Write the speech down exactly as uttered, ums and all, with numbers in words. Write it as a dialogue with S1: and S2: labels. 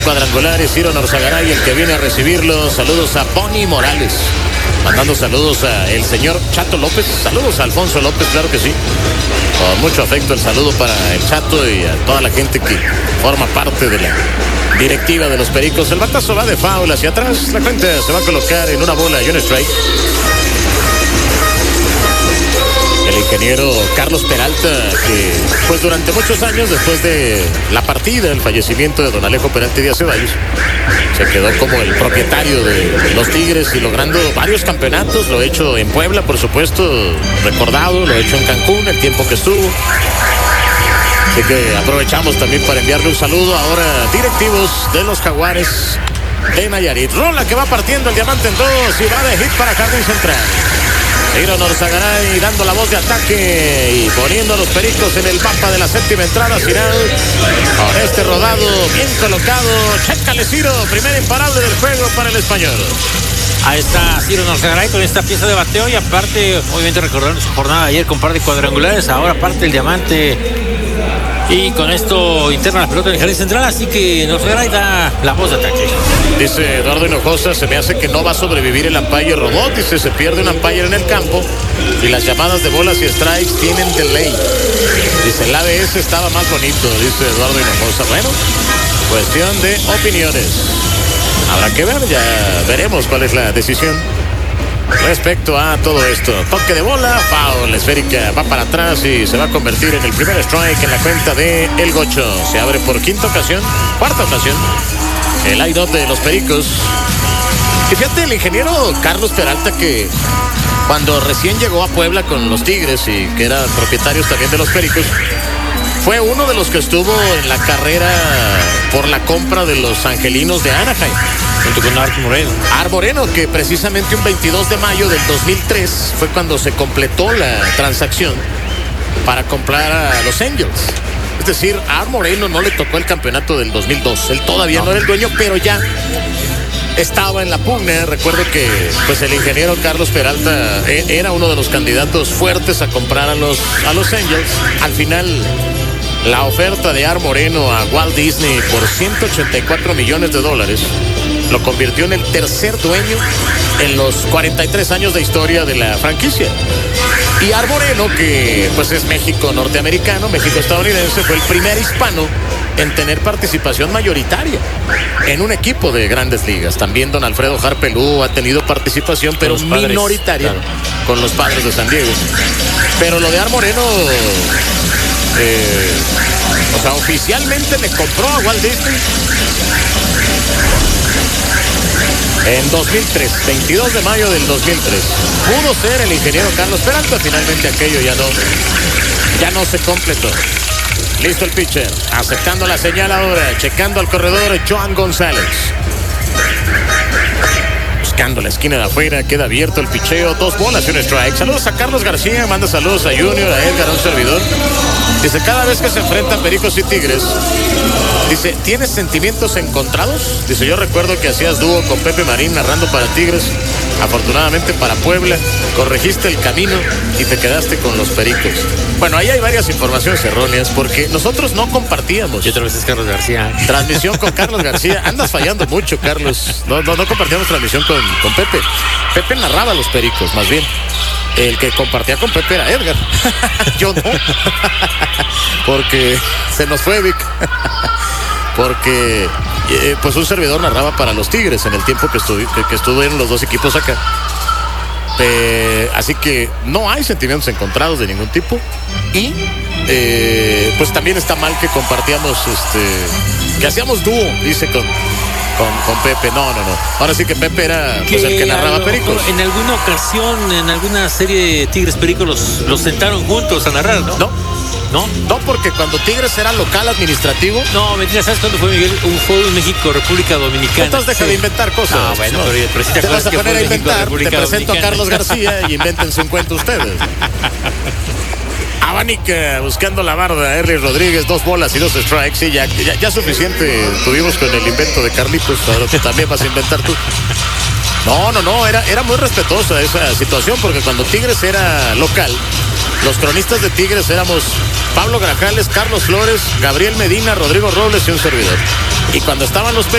S1: Cuadrangulares, Ciro Norzagaray, el que viene a recibirlo. Saludos a Pony Morales. Mandando saludos a el señor Chato López. Saludos a Alfonso López, claro que sí. Con mucho afecto el saludo para el Chato y a toda la gente que forma parte de la directiva de los Pericos. El batazo va de foul hacia atrás. La cuenta se va a colocar en una bola y un strike. El ingeniero Carlos Peralta, que pues durante muchos años, después de la partida, el fallecimiento de don Alejo Peralta Díaz Ceballos, se quedó como el propietario de los Tigres y logrando varios campeonatos. Lo he hecho en Puebla, por supuesto, recordado, lo he hecho en Cancún, el tiempo que estuvo. Así que aprovechamos también para enviarle un saludo ahora a directivos de los Jaguares de Nayarit. Rola que va partiendo el diamante en dos y va de hit para Jardín Central. Ciro Norzagaray dando la voz de ataque y poniendo a los Pericos en el mapa de la séptima entrada final. Con este rodado bien colocado. Chécale, Ciro. Primera imparable del juego para el español.
S2: Ahí está Ciro Norzagaray con esta pieza de bateo y aparte, obviamente recordando su jornada de ayer con par de cuadrangulares, ahora parte el diamante y con esto interna la pelota en el Jardín Central, así que Norzagaray da la voz de ataque.
S1: Dice Eduardo Hinojosa, se me hace que no va a sobrevivir el umpire robot. Dice, se pierde un umpire en el campo y las llamadas de bolas y strikes tienen delay. Dice, el A B S estaba más bonito, dice Eduardo Hinojosa. Bueno, cuestión de opiniones. Habrá que ver, ya veremos cuál es la decisión respecto a todo esto. Toque de bola, foul, esférica, va para atrás y se va a convertir en el primer strike en la cuenta de El Gocho. Se abre por quinta ocasión, cuarta ocasión, el line-up de los Pericos. Y fíjate, el ingeniero Carlos Peralta, que cuando recién llegó a Puebla con los Tigres y que era propietarios también de los Pericos, fue uno de los que estuvo en la carrera por la compra de los Angelinos de Anaheim.
S2: Junto con Art Moreno.
S1: Art Moreno, que precisamente un veintidós de mayo del dos mil tres fue cuando se completó la transacción para comprar a los Angels. Es decir, a Art Moreno no le tocó el campeonato del dos mil dos. Él todavía no, no era el dueño, pero ya estaba en la pugna. Recuerdo que pues el ingeniero Carlos Peralta era uno de los candidatos fuertes a comprar a los, a los Angels. Al final, la oferta de Art Moreno a Walt Disney por ciento ochenta y cuatro millones de dólares lo convirtió en el tercer dueño en los cuarenta y tres años de historia de la franquicia. Y Art Moreno, que pues es México norteamericano, México estadounidense, fue el primer hispano en tener participación mayoritaria en un equipo de Grandes Ligas. También don Alfredo Harpelú ha tenido participación, pero minoritaria, claro, con los Padres de San Diego. Pero lo de Art Moreno, eh, o sea, oficialmente le compró a Walt Disney en dos mil tres, veintidós de mayo del dos mil tres. Pudo ser el ingeniero Carlos Peralta, finalmente aquello ya no, ya no se completó. Listo el pitcher, aceptando la señal ahora, checando al corredor Joan González. Buscando la esquina de afuera, queda abierto el picheo, dos bolas y un strike. Saludos a Carlos García, manda saludos a Junior, a Edgar, a un servidor. Dice, cada vez que se enfrentan Pericos y Tigres, dice, ¿tienes sentimientos encontrados? Dice, yo recuerdo que hacías dúo con Pepe Marín narrando para Tigres. Afortunadamente para Puebla, corregiste el camino y te quedaste con los Pericos. Bueno, ahí hay varias informaciones erróneas porque nosotros no compartíamos.
S2: Y otra vez es Carlos García.
S1: Transmisión con Carlos García. Andas fallando mucho, Carlos. No, no, no compartíamos transmisión con, con Pepe. Pepe narraba a los Pericos, más bien. El que compartía con Pepe era Edgar. Yo no. Porque se nos fue, Vic. Porque eh, pues un servidor narraba para los Tigres en el tiempo que, estuvi, que, que estuvieron los dos equipos acá. Eh, así que no hay sentimientos encontrados de ningún tipo. Y eh, pues también está mal que compartíamos, este, que hacíamos dúo, dice con, con, con Pepe. No, no, no. Ahora sí que Pepe era pues, el que narraba Pericos.
S2: En alguna ocasión, en alguna serie de Tigres Pericos los, los sentaron juntos a narrar, ¿no?
S1: No. No, no, porque cuando Tigres era local administrativo.
S2: No, mentira, ¿sabes cuándo fue, Miguel? Un fue en México, República Dominicana.
S1: Entonces deja sí. de inventar cosas.
S2: No, bueno, no. pero, pero si te,
S1: te vas a poner a inventar,
S2: México,
S1: te presento
S2: Dominicana.
S1: a Carlos García y invéntense un cuento ustedes. Abanica buscando la barda, Erly Rodríguez, dos bolas y dos strikes. Sí, ya, ya, ya suficiente tuvimos con el invento de Carlitos, ahora que también vas a inventar tú. No, no, no, era, era muy respetuosa esa situación, porque cuando Tigres era local, los cronistas de Tigres éramos Pablo Grajales, Carlos Flores, Gabriel Medina, Rodrigo Robles y un servidor. Y cuando estaban los